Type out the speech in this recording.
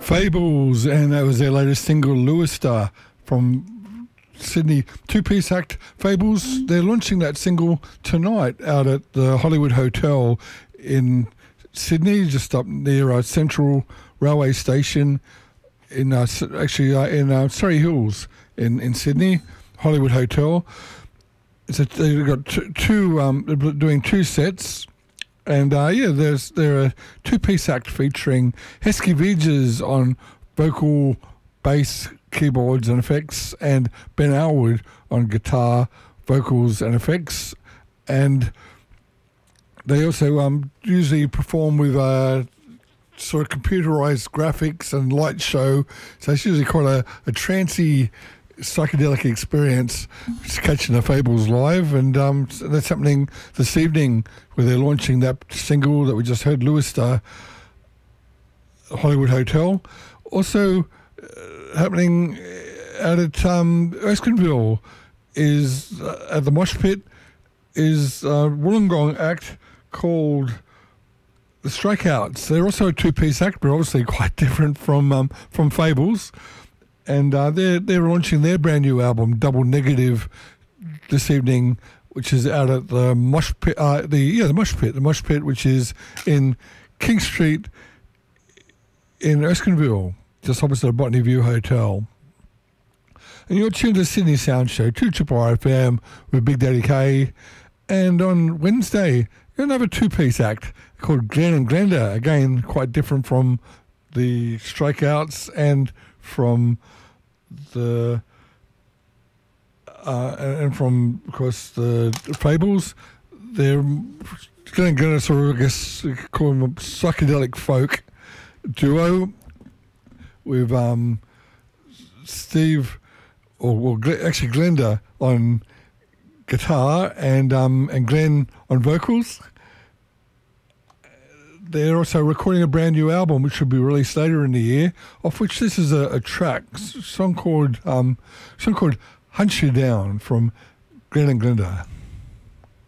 Fables, and that was their latest single, Lewis Star, from Sydney two-piece act Fables. They're launching that single tonight out at the Hollywood Hotel in Sydney, just up near Central Railway Station in Surrey Hills in Sydney, Hollywood Hotel. So they've got they're doing two sets. And they're a two-piece act featuring Heskey Viges on vocal, bass, keyboards and effects, and Ben Alwood on guitar, vocals and effects. And they also usually perform with sort of computerized graphics and light show. So it's usually quite a trancey, psychedelic experience just catching the Fables live, and that's happening this evening where they're launching that single that we just heard, Lewis Star, Hollywood Hotel. Also happening out at Erskineville is at the Mosh Pit is a Wollongong act called the Strikeouts. They're also a two-piece act, but obviously quite different from Fables. And they're launching their brand new album, Double Negative, this evening, which is out at the Mosh Pit, the Mosh Pit, which is in King Street in Erskineville, just opposite the Botany View Hotel. And you're tuned to Sydney Sound Show, 2RRR FM with Big Daddy K. And on Wednesday, another two-piece act called Glenn and Glenda, again quite different from the Strikeouts and from the and from, of course, the Fables. They're going to sort of, I guess, call them a psychedelic folk duo with Steve, actually Glenda on guitar and Glenn on vocals. They're also recording a brand new album, which will be released later in the year, of which this is a track, song called Hunt You Down from Glenn and Glenda.